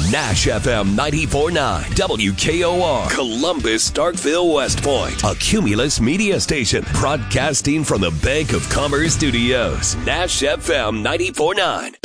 Nash FM 94.9, WKOR, Columbus, Starkville, West Point, a Cumulus media station, broadcasting from the Bank of Commerce Studios. Nash FM 94.9.